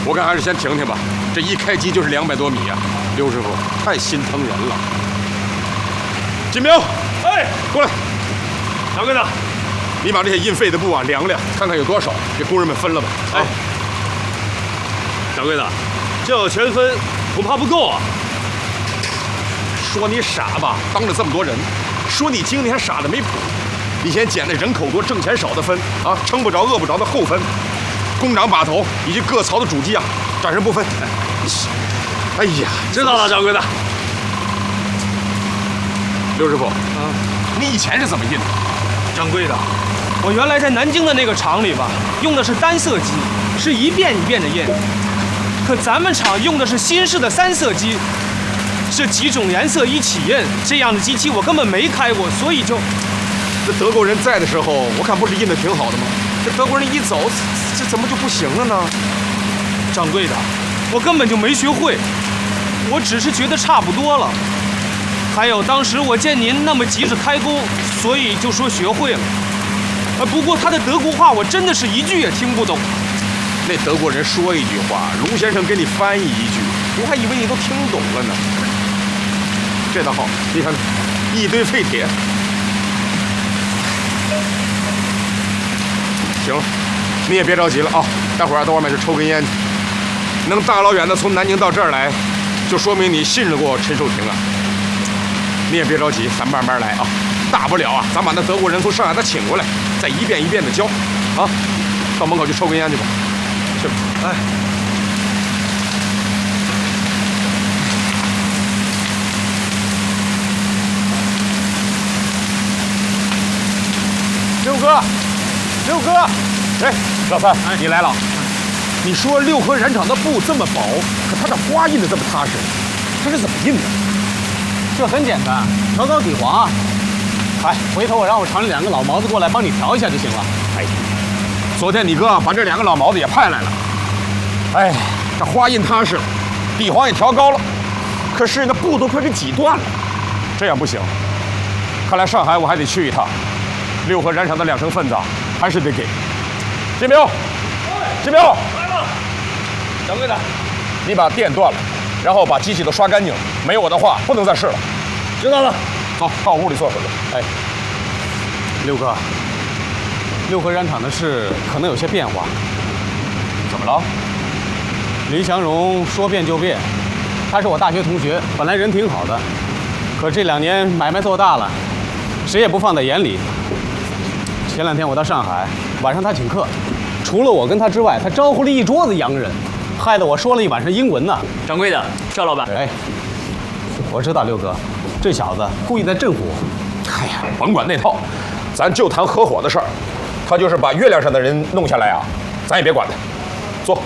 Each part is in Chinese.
我看还是先停停吧，这一开机就是200多米啊！刘师傅太心疼人了。金明， 哎， 过来， 掌柜的， 你把这些印废的布啊量量，看看有多少，给工人们分了吧。 哎，掌柜的，这要全分恐怕不够啊。 说你傻吧，当着这么多人，说你经理还傻的没谱。你先捡那人口多、挣钱少的分啊，撑不着、饿不着的后分。工长把头以及各槽的主机啊，暂时不分。哎呀， 知道了，掌柜的。 刘师傅，你以前是怎么印的？ 掌柜的，我原来在南京的那个厂里吧，用的是单色机，是一遍一遍的印。可咱们厂用的是新式的3色机，是几种颜色一起印，这样的机器我根本没开过，所以就…… 这德国人在的时候，我看不是印的挺好的吗？这德国人一走，这怎么就不行了呢？ 掌柜的，我根本就没学会，我只是觉得差不多了。还有当时我见您那么急着开工，所以就说学会了。不过他的德国话我真的是一句也听不懂。 那德国人说一句话，卢先生给你翻译一句，我还以为你都听懂了呢。这倒好，你看，一堆废铁。行了，你也别着急了啊，待会儿到外面去抽根烟去。能大老远的从南京到这儿来，就说明你信任过陈寿亭啊。你也别着急，咱慢慢来啊。大不了啊，咱把那德国人从上海他请过来，再一遍一遍的教啊。到门口去抽根烟去吧。去吧。哎，六哥，六哥，哎，老三，你来了。你说六合染厂的布这么薄，可它这花印的这么踏实，它是怎么印的？ 这很简单，调高底黄啊。哎，回头我让我厂里2个老毛子过来帮你调一下就行了。 哎，昨天你哥把这2个老毛子也派来了。哎，这花印踏实了，底黄也调高了，可是那布都快给挤断了，这样不行。看来上海我还得去一趟，六合染厂的2成份子还是得给。金明，金明， 来了，掌柜的， 你把电断了，然后把机器都刷干净，没有我的话不能再试了。 知道了。 走，到屋里坐会儿吧。 哎，六哥，六合染厂的事可能有些变化。 怎么了？ 林祥荣说变就变，他是我大学同学，本来人挺好的，可这2年买卖做大了，谁也不放在眼里。前2天我到上海，晚上他请客，除了我跟他之外，他招呼了一桌子洋人，害得我说了一晚上英文呢。 掌柜的，赵老板， 哎，我知道六哥，这小子故意在镇唬我。 哎呀，甭管那套，咱就谈合伙的事儿。他就是把月亮上的人弄下来啊，咱也别管他。坐。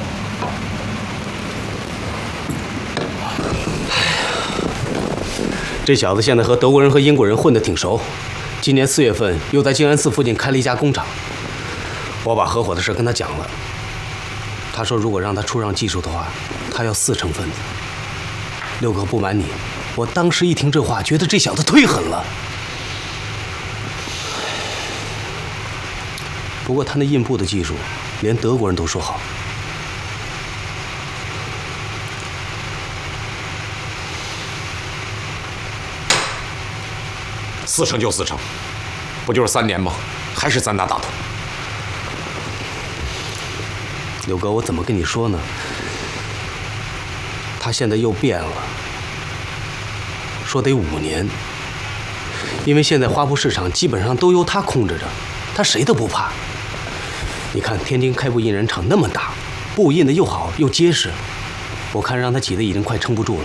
这小子现在和德国人和英国人混得挺熟，今年4月份又在静安寺附近开了一家工厂。我把合伙的事跟他讲了，他说如果让他出让技术的话，他要4成份子。六哥，不瞒你，我当时一听这话，觉得这小子忒狠了。不过他那印布的技术，连德国人都说好。 4成就4成，不就是3年吗？还是咱俩打赌。 六哥，我怎么跟你说呢？他现在又变了，说得5年，因为现在花布市场基本上都由他控制着，他谁都不怕。你看天津开布印染厂那么大，布印的又好又结实，我看让他挤得已经快撑不住了。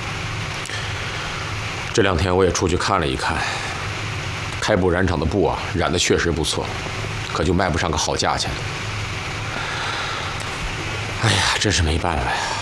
这2天我也出去看了一看，开布染厂的布啊，染的确实不错，可就卖不上个好价钱。哎呀，真是没办法呀。